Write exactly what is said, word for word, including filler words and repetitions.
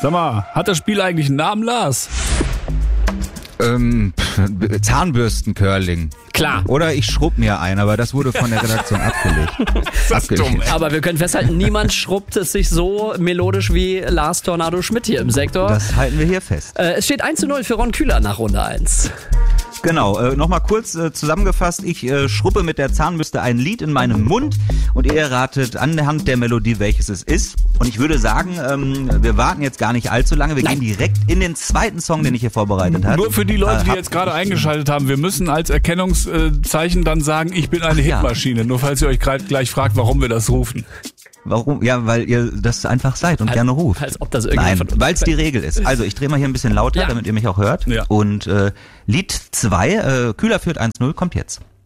Sag mal, hat das Spiel eigentlich einen Namen, Lars? Ähm, Zahnbürsten-Curling. Klar. Oder ich schrub mir ein, aber das wurde von der Redaktion abgelegt. Das ist dumm, ey. Aber wir können festhalten, niemand schrubbt es sich so melodisch wie Lars Tornado Schmidt hier im Sektor. Das halten wir hier fest. Äh, es steht eins zu null für Ron Kühler nach Runde eins. Genau, äh, nochmal kurz äh, zusammengefasst. Ich äh, schruppe mit der Zahnbürste ein Lied in meinem Mund und ihr erratet anhand der Melodie, welches es ist. Und ich würde sagen, ähm, wir warten jetzt gar nicht allzu lange. Wir Nein. gehen direkt in den zweiten Song, den ich hier vorbereitet habe. Nur für die Leute, Äh, die hab- jetzt gerade eingeschaltet haben, wir müssen als Erkennungszeichen dann sagen, ich bin eine Ach ja. Hitmaschine. Nur falls ihr euch gerade gleich fragt, warum wir das rufen. Warum? Ja, weil ihr das einfach seid und Als- gerne ruft. als ob das irgendjemand Nein, von uns weil es die Regel ist. Also ich drehe mal hier ein bisschen lauter, Ja. damit ihr mich auch hört. Ja. Und äh, Lied zwei, äh, Kühler führt eins null, kommt jetzt.